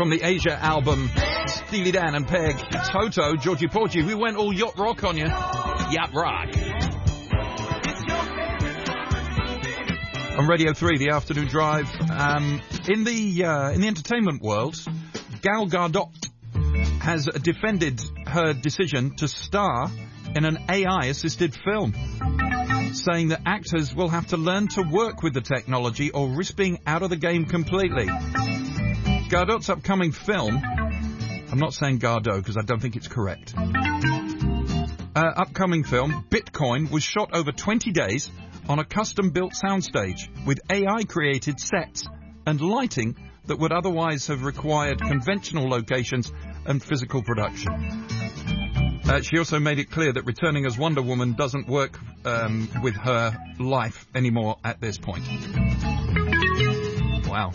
from the Asia album, Steely Dan and Peg, Toto, Georgie Porgy. We went all yacht rock on you. Yacht rock. On Radio 3, the afternoon drive. In the entertainment world, Gal Gadot has defended her decision to star in an AI-assisted film, saying that actors will have to learn to work with the technology or risk being out of the game completely. Gadot's upcoming film, I'm not saying Gardo because I don't think it's correct. Upcoming film, Bitcoin, was shot over 20 days on a custom-built soundstage with AI-created sets and lighting that would otherwise have required conventional locations and physical production. She also made it clear that returning as Wonder Woman doesn't work with her life anymore at this point. Wow.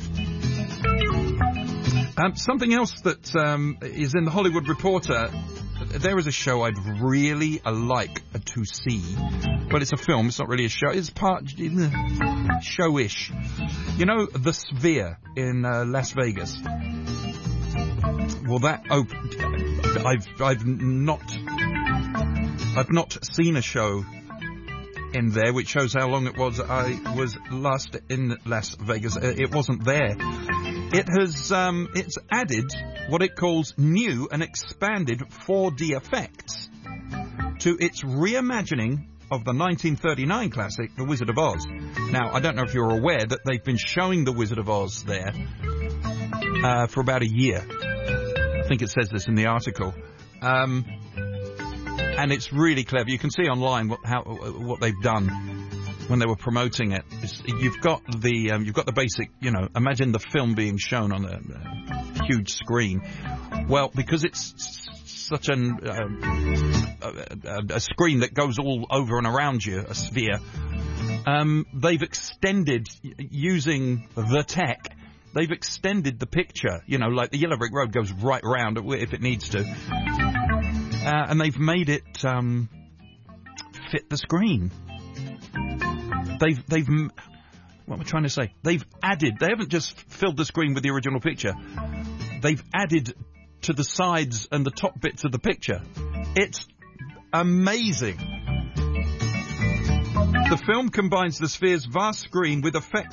Something else that is in the Hollywood Reporter. There is a show I'd really like to see, but it's a film. It's not really a show. It's part showish. You know, The Sphere in Las Vegas. Well, that I've not seen a show in there, which shows how long it was I was last in Las Vegas. It wasn't there. It has it's added what it calls new and expanded 4D effects to its reimagining of the 1939 classic, The Wizard of Oz. Now, I don't know if you're aware that they've been showing The Wizard of Oz there for about a year. I think it says this in the article. And it's really clever. You can see online what they've done when they were promoting it. You've got the basic, imagine the film being shown on a huge screen. Well, because it's such a screen that goes all over and around you, a sphere, they've extended, using the tech, they've extended the picture, like the Yellow Brick Road goes right around if it needs to. And they've made it fit the screen. They've what am I trying to say? They haven't just filled the screen with the original picture. They've added to the sides and the top bits of the picture. It's amazing. The film combines the Sphere's vast screen with effects